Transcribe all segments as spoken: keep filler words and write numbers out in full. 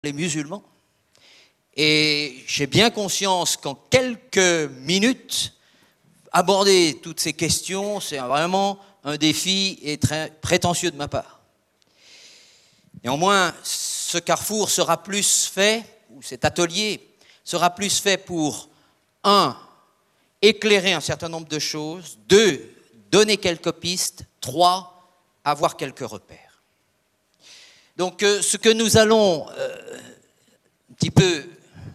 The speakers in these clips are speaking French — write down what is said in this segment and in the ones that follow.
les musulmans. Et j'ai bien conscience qu'en quelques minutes, aborder toutes ces questions, c'est vraiment un défi et très prétentieux de ma part. Néanmoins, ce carrefour sera plus fait, ou cet atelier sera plus fait pour, un, éclairer un certain nombre de choses, deux, donner quelques pistes, trois, avoir quelques repères. Donc, euh, ce que nous allons euh, un petit peu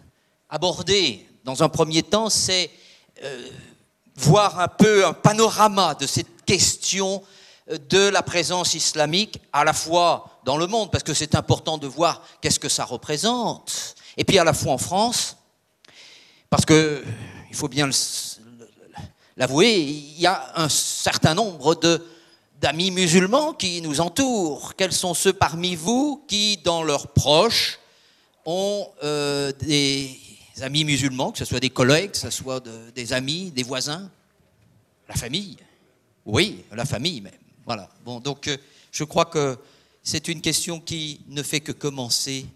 aborder dans un premier temps, c'est euh, voir un peu un panorama de cette question de la présence islamique, à la fois dans le monde, parce que c'est important de voir qu'est-ce que ça représente, et puis à la fois en France, parce que, il faut bien l'avouer, il y a un certain nombre de, d'amis musulmans qui nous entourent. Quels sont ceux parmi vous qui, dans leurs proches, ont euh, des amis musulmans, que ce soit des collègues, que ce soit de, des amis, des voisins, la famille? Oui, la famille même. Voilà. Bon, donc, euh, je crois que c'est une question qui ne fait que commencer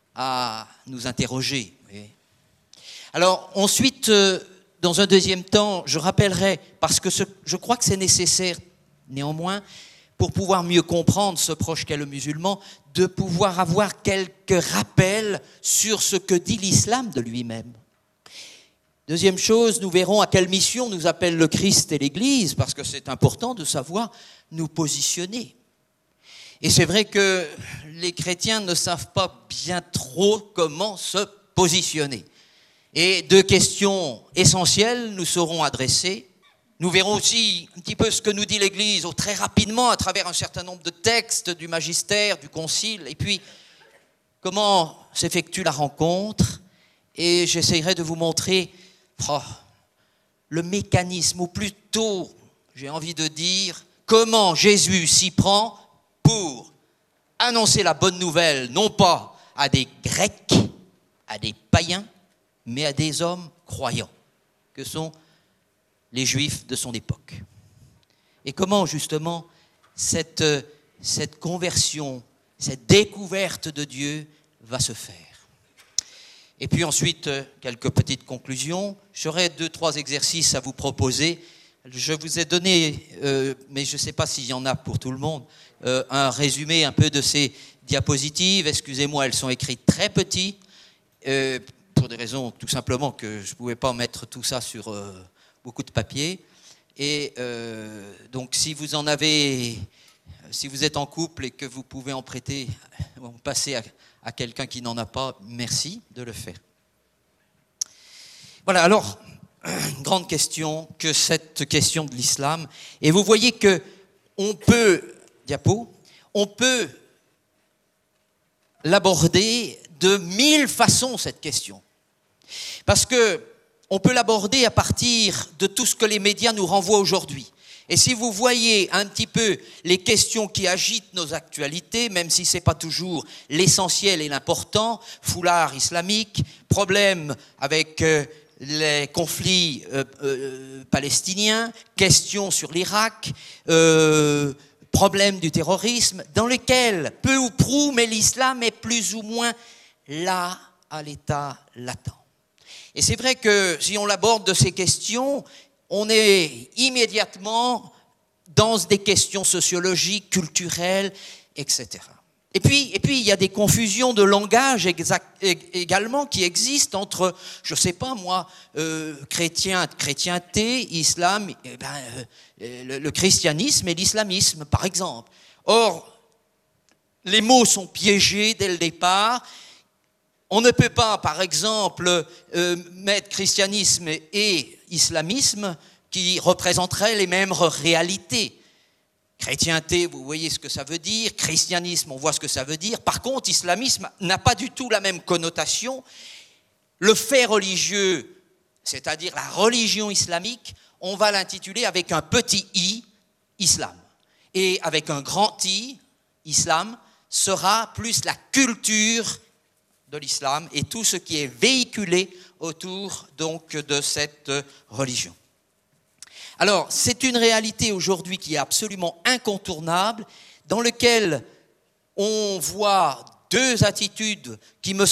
à nous interroger. Oui. Alors, ensuite, euh, dans un deuxième temps, je rappellerai, parce que ce, je crois que c'est nécessaire, néanmoins, pour pouvoir mieux comprendre ce proche qu'est le musulman, de pouvoir avoir quelques rappels sur ce que dit l'islam de lui-même. Deuxième chose, nous verrons à quelle mission nous appelle le Christ et l'Église, parce que c'est important de savoir nous positionner. Et c'est vrai que les chrétiens ne savent pas bien trop comment se positionner. Et deux questions essentielles nous seront adressées. Nous verrons aussi un petit peu ce que nous dit l'Église, très rapidement, à travers un certain nombre de textes du magistère, du concile, et puis comment s'effectue la rencontre. Et j'essaierai de vous montrer oh, le mécanisme, ou plutôt, j'ai envie de dire, comment Jésus s'y prend pour annoncer la bonne nouvelle, non pas à des Grecs, à des païens, mais à des hommes croyants, que sont les Juifs de son époque. Et comment, justement, cette, cette conversion, cette découverte de Dieu va se faire. Et puis ensuite, quelques petites conclusions. J'aurai deux, trois exercices à vous proposer. Je vous ai donné, euh, mais je ne sais pas s'il y en a pour tout le monde, euh, un résumé un peu de ces diapositives. Excusez-moi, elles sont écrites très petites, euh, pour des raisons tout simplement que je ne pouvais pas mettre tout ça sur euh, beaucoup de papier. Et euh, donc, si vous en avez, si vous êtes en couple et que vous pouvez en prêter, en passer à, à quelqu'un qui n'en a pas, merci de le faire. Voilà, alors, une grande question que cette question de l'islam. Et vous voyez que on peut, diapo, on peut l'aborder de mille façons, cette question. Parce que on peut l'aborder à partir de tout ce que les médias nous renvoient aujourd'hui. Et si vous voyez un petit peu les questions qui agitent nos actualités, même si ce n'est pas toujours l'essentiel et l'important, foulard islamique, problème avec euh, les conflits euh, euh, palestiniens, questions sur l'Irak, euh, problème du terrorisme, dans lesquels, peu ou prou, mais l'islam est plus ou moins là à l'état latent. Et c'est vrai que si on l'aborde de ces questions, on est immédiatement dans des questions sociologiques, culturelles, et cetera. Et puis, et puis il y a des confusions de langage exact, également qui existent entre, je ne sais pas moi, euh, chrétien, chrétienté, islam, eh ben, euh, le, le christianisme et l'islamisme, par exemple. Or, les mots sont piégés dès le départ. On ne peut pas, par exemple, euh, mettre christianisme et islamisme qui représenteraient les mêmes réalités. Chrétienté, vous voyez ce que ça veut dire. Christianisme, on voit ce que ça veut dire. Par contre, islamisme n'a pas du tout la même connotation. Le fait religieux, c'est-à-dire la religion islamique, on va l'intituler avec un petit i, islam. Et avec un grand i, islam, sera plus la culture de l'islam et tout ce qui est véhiculé autour donc de cette religion. Alors, c'est une réalité aujourd'hui qui est absolument incontournable, dans laquelle on voit deux attitudes qui me